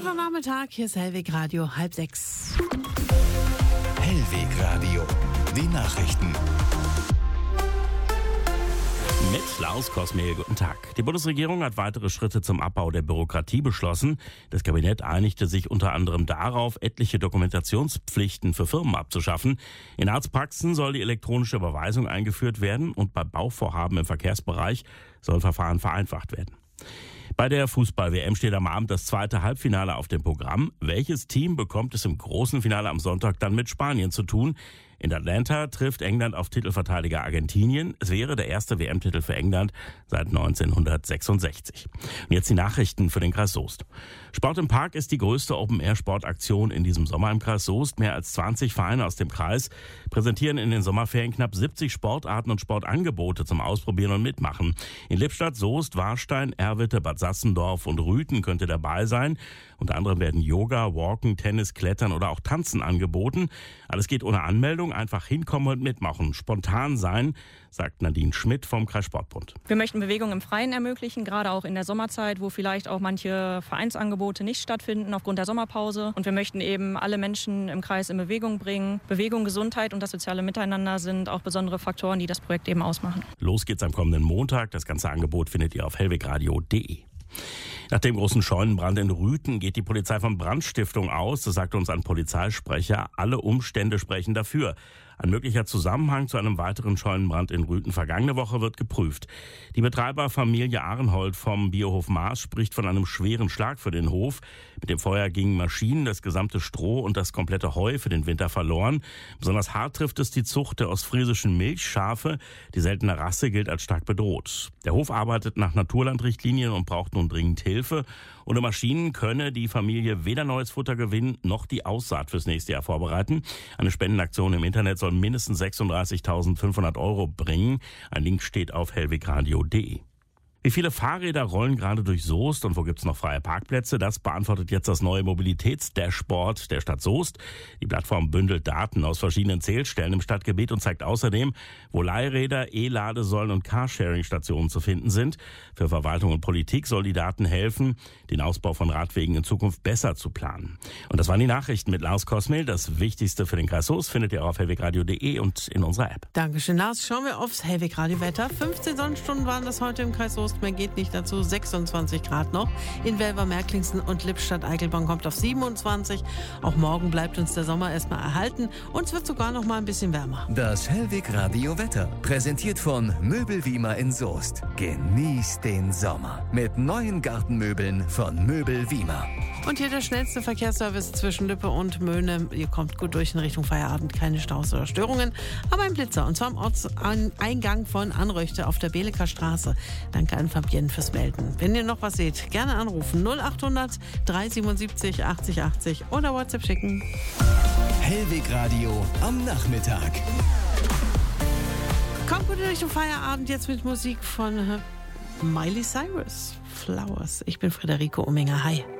am Nachmittag, hier ist Hellweg Radio, 5:30. Hellweg Radio, die Nachrichten. Mit Klaus Kosmehl, guten Tag. Die Bundesregierung hat weitere Schritte zum Abbau der Bürokratie beschlossen. Das Kabinett einigte sich unter anderem darauf, etliche Dokumentationspflichten für Firmen abzuschaffen. In Arztpraxen soll die elektronische Überweisung eingeführt werden und bei Bauvorhaben im Verkehrsbereich sollen Verfahren vereinfacht werden. Bei der Fußball-WM steht am Abend das zweite Halbfinale auf dem Programm. Welches Team bekommt es im großen Finale am Sonntag dann mit Spanien zu tun? In Atlanta trifft England auf Titelverteidiger Argentinien. Es wäre der erste WM-Titel für England seit 1966. Und jetzt die Nachrichten für den Kreis Soest. Sport im Park ist die größte Open-Air-Sportaktion in diesem Sommer im Kreis Soest. Mehr als 20 Vereine aus dem Kreis präsentieren in den Sommerferien knapp 70 Sportarten und Sportangebote zum Ausprobieren und Mitmachen. In Lippstadt, Soest, Warstein, Erwitte, Bad Sassendorf und Rüthen könnt ihr dabei sein. Unter anderem werden Yoga, Walken, Tennis, Klettern oder auch Tanzen angeboten. Alles geht ohne Anmeldung. Einfach hinkommen und mitmachen. Spontan sein, sagt Nadine Schmidt vom Kreissportbund. Wir möchten Bewegung im Freien ermöglichen, gerade auch in der Sommerzeit, wo vielleicht auch manche Vereinsangebote nicht stattfinden aufgrund der Sommerpause. Und wir möchten eben alle Menschen im Kreis in Bewegung bringen. Bewegung, Gesundheit und das soziale Miteinander sind auch besondere Faktoren, die das Projekt eben ausmachen. Los geht's am kommenden Montag. Das ganze Angebot findet ihr auf hellwegradio.de. Nach dem großen Scheunenbrand in Rüthen geht die Polizei von Brandstiftung aus. Das sagt uns ein Polizeisprecher. Alle Umstände sprechen dafür. Ein möglicher Zusammenhang zu einem weiteren Scheunenbrand in Rüthen vergangene Woche wird geprüft. Die Betreiberfamilie Ahrenhold vom Biohof Maas spricht von einem schweren Schlag für den Hof. Mit dem Feuer gingen Maschinen, das gesamte Stroh und das komplette Heu für den Winter verloren. Besonders hart trifft es die Zucht der ostfriesischen Milchschafe. Die seltene Rasse gilt als stark bedroht. Der Hof arbeitet nach Naturlandrichtlinien und braucht nun dringend Hilfe. Ohne Maschinen könne die Familie weder neues Futter gewinnen, noch die Aussaat fürs nächste Jahr vorbereiten. Eine Spendenaktion im Internet soll mindestens 36.500 € bringen. Ein Link steht auf hellwegradio.de. Wie viele Fahrräder rollen gerade durch Soest und wo gibt's noch freie Parkplätze? Das beantwortet jetzt das neue Mobilitätsdashboard der Stadt Soest. Die Plattform bündelt Daten aus verschiedenen Zählstellen im Stadtgebiet und zeigt außerdem, wo Leihräder, E-Ladesäulen und Carsharing-Stationen zu finden sind. Für Verwaltung und Politik soll die Daten helfen, den Ausbau von Radwegen in Zukunft besser zu planen. Und das waren die Nachrichten mit Lars Kosmehl. Das Wichtigste für den Kreis Soest findet ihr auf hellwegradio.de und in unserer App. Dankeschön, Lars. Schauen wir aufs Hellweg-Radio-Wetter. 15 Sonnenstunden waren das heute im Kreis Soest. Mehr geht nicht dazu. 26 Grad noch. In Welver, Märklingsen und Lippstadt-Eichelborn kommt auf 27. Auch morgen bleibt uns der Sommer erstmal erhalten. Und es wird sogar noch mal ein bisschen wärmer. Das Hellweg Radio Wetter, präsentiert von Möbel-Wiemer in Soest. Genießt den Sommer mit neuen Gartenmöbeln von Möbel-Wiemer. Und hier der schnellste Verkehrsservice zwischen Lippe und Möhne. Ihr kommt gut durch in Richtung Feierabend. Keine Staus oder Störungen. Aber ein Blitzer. Und zwar am Ortseingang von Anröchte auf der Beleker Straße. Danke an Fabienne fürs Melden. Wenn ihr noch was seht, gerne anrufen. 0800 377 80 80 oder WhatsApp schicken. Hellweg Radio am Nachmittag. Kommt gut in Richtung Feierabend. Jetzt mit Musik von Miley Cyrus. Flowers. Ich bin Friederike Ominger. Hi.